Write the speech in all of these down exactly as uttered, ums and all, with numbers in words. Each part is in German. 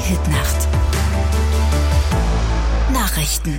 Hitnacht. Nachrichten.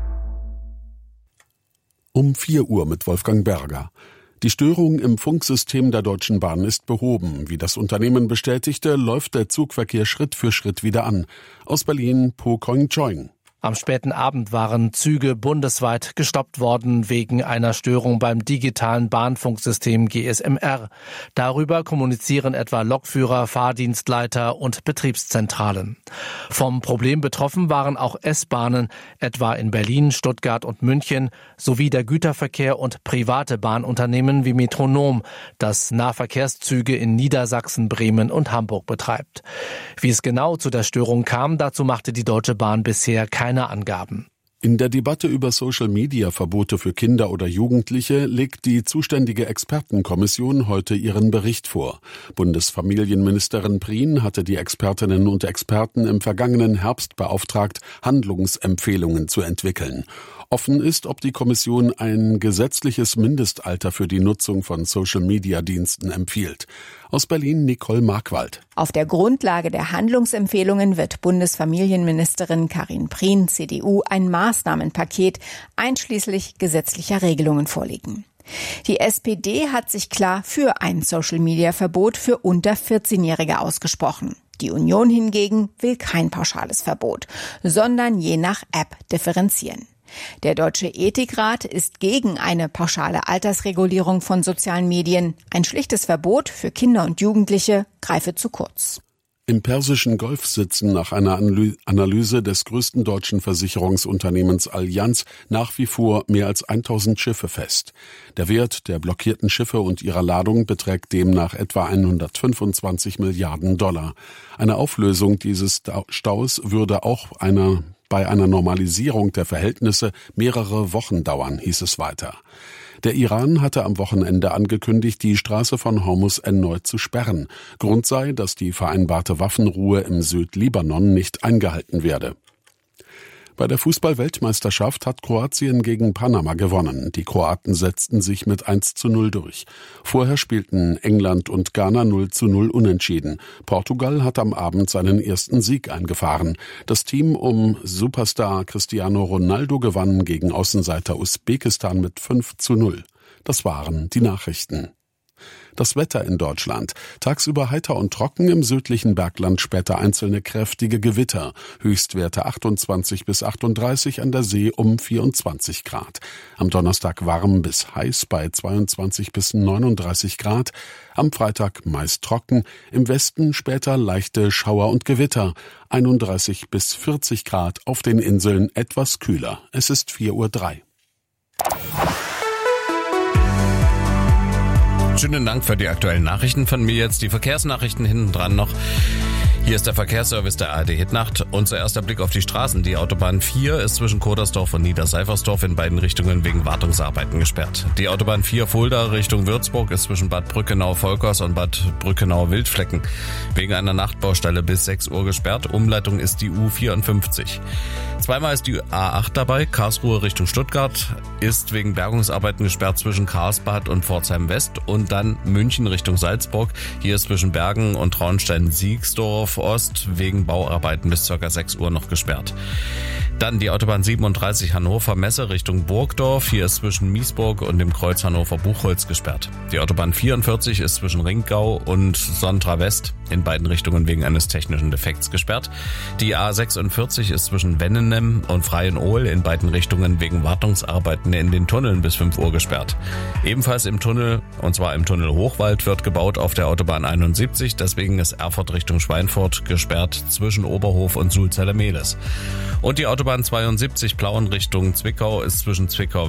Um vier Uhr mit Wolfgang Berger. Die Störung im Funksystem der Deutschen Bahn ist behoben. Wie das Unternehmen bestätigte, läuft der Zugverkehr Schritt für Schritt wieder an. Aus Berlin, Po Kong-Choing. Am späten Abend waren Züge bundesweit gestoppt worden wegen einer Störung beim digitalen Bahnfunksystem G S M R. Darüber kommunizieren etwa Lokführer, Fahrdienstleiter und Betriebszentralen. Vom Problem betroffen waren auch S-Bahnen, etwa in Berlin, Stuttgart und München, sowie der Güterverkehr und private Bahnunternehmen wie Metronom, das Nahverkehrszüge in Niedersachsen, Bremen und Hamburg betreibt. Wie es genau zu der Störung kam, dazu machte die Deutsche Bahn bisher keine Angaben. In der Debatte über Social-Media-Verbote für Kinder oder Jugendliche legt die zuständige Expertenkommission heute ihren Bericht vor. Bundesfamilienministerin Prien hatte die Expertinnen und Experten im vergangenen Herbst beauftragt, Handlungsempfehlungen zu entwickeln. Offen ist, ob die Kommission ein gesetzliches Mindestalter für die Nutzung von Social-Media-Diensten empfiehlt. Aus Berlin Nicole Markwald. Auf der Grundlage der Handlungsempfehlungen wird Bundesfamilienministerin Karin Prien, C D U, ein Maßnahmenpaket einschließlich gesetzlicher Regelungen vorlegen. Die S P D hat sich klar für ein Social-Media-Verbot für unter vierzehnjährige ausgesprochen. Die Union hingegen will kein pauschales Verbot, sondern je nach App differenzieren. Der Deutsche Ethikrat ist gegen eine pauschale Altersregulierung von sozialen Medien. Ein schlichtes Verbot für Kinder und Jugendliche greife zu kurz. Im Persischen Golf sitzen nach einer Analyse des größten deutschen Versicherungsunternehmens Allianz nach wie vor mehr als tausend Schiffe fest. Der Wert der blockierten Schiffe und ihrer Ladung beträgt demnach etwa hundertfünfundzwanzig Milliarden Dollar. Eine Auflösung dieses Staus würde auch einer bei einer Normalisierung der Verhältnisse mehrere Wochen dauern, hieß es weiter. Der Iran hatte am Wochenende angekündigt, die Straße von Hormuz erneut zu sperren. Grund sei, dass die vereinbarte Waffenruhe im Südlibanon nicht eingehalten werde. Bei der Fußball-Weltmeisterschaft hat Kroatien gegen Panama gewonnen. Die Kroaten setzten sich mit eins zu null durch. Vorher spielten England und Ghana null zu null unentschieden. Portugal hat am Abend seinen ersten Sieg eingefahren. Das Team um Superstar Cristiano Ronaldo gewann gegen Außenseiter Usbekistan mit fünf zu null. Das waren die Nachrichten. Das Wetter in Deutschland. Tagsüber heiter und trocken, im südlichen Bergland später einzelne kräftige Gewitter. Höchstwerte achtundzwanzig bis achtunddreißig, an der See um vierundzwanzig Grad. Am Donnerstag warm bis heiß bei zweiundzwanzig bis neununddreißig Grad. Am Freitag meist trocken, im Westen später leichte Schauer und Gewitter. einunddreißig bis vierzig Grad, auf den Inseln etwas kühler. Es ist vier Uhr drei. Schönen Dank für die aktuellen Nachrichten von mir. Jetzt die Verkehrsnachrichten hinten dran noch. Hier ist der Verkehrsservice der A R D Hitnacht und zuerst der Blick auf die Straßen. Die Autobahn vier ist zwischen Kodersdorf und Niederseifersdorf in beiden Richtungen wegen Wartungsarbeiten gesperrt. Die Autobahn vier Fulda Richtung Würzburg ist zwischen Bad Brückenau-Volkers und Bad Brückenau-Wildflecken wegen einer Nachtbaustelle bis sechs Uhr gesperrt. Umleitung ist die U vierundfünfzig. Zweimal ist die A acht dabei. Karlsruhe Richtung Stuttgart ist wegen Bergungsarbeiten gesperrt zwischen Karlsbad und Pforzheim West und dann München Richtung Salzburg. Hier ist zwischen Bergen und Traunstein-Siegsdorf Ost wegen Bauarbeiten bis ca. sechs Uhr noch gesperrt. Dann die Autobahn siebenunddreißig Hannover-Messe Richtung Burgdorf. Hier ist zwischen Miesburg und dem Kreuz Hannover-Buchholz gesperrt. Die Autobahn vierundvierzig ist zwischen Ringgau und Sontra West in beiden Richtungen wegen eines technischen Defekts gesperrt. Die A sechsundvierzig ist zwischen Wennenem und Freienohl in beiden Richtungen wegen Wartungsarbeiten in den Tunneln bis fünf Uhr gesperrt. Ebenfalls im Tunnel, und zwar im Tunnel Hochwald, wird gebaut auf der Autobahn einundsiebzig. Deswegen ist Erfurt Richtung Schweinfurt gesperrt zwischen Oberhof und Sulzelle-Mehlis. Und die Autobahn zweiundsiebzig Plauen Richtung Zwickau ist zwischen Zwickau